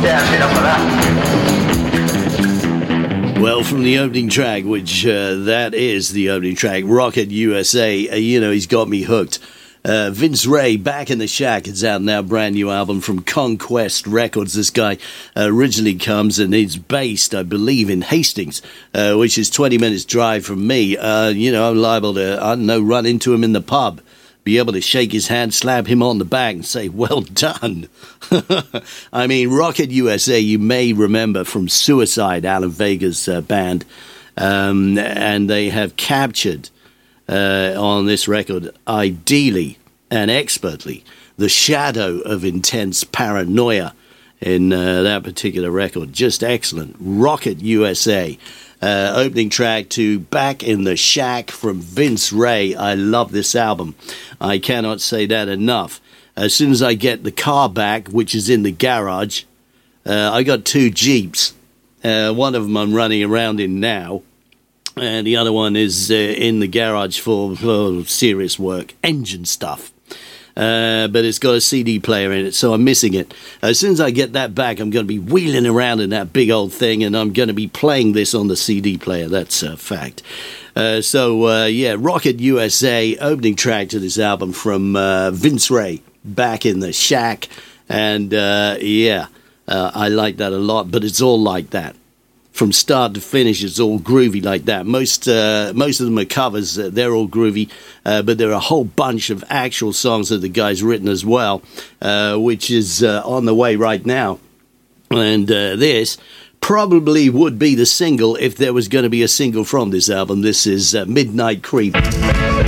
Well, from the opening track, which that is the opening track, Rocket USA, he's got me hooked. Vince Ray, Back in the Shack, it's out now, brand new album from Conquest Records. This guy originally comes and is based, I believe, in Hastings, which is 20 minutes drive from me. I'm liable to, run into him in the pub, be able to shake his hand, slap him on the back and say, well done. I mean, Rocket USA, you may remember from Suicide, Alan Vega's band, and they have captured on this record, ideally and expertly, the shadow of Intense Paranoia in that particular record. Just excellent. Rocket USA. Opening track to Back in the Shack from Vince Ray. I love this album. I cannot say that enough. As soon as I get the car back, which is in the garage, I got two Jeeps. One of them I'm running around in now, and the other one is in the garage for serious work, engine stuff. But it's got a CD player in it, so I'm missing it. As soon as I get that back, I'm going to be wheeling around in that big old thing, and I'm going to be playing this on the CD player. That's a fact. Rocket USA, opening track to this album from Vince Ray, Back in the Shack. And I like that a lot, but it's all like that. From start to finish, it's all groovy like that. Most of them are covers. They're all groovy, but there are a whole bunch of actual songs that the guy's written as well, which is on the way right now. And this probably would be the single if there was going to be a single from this album. This is Midnight Creep.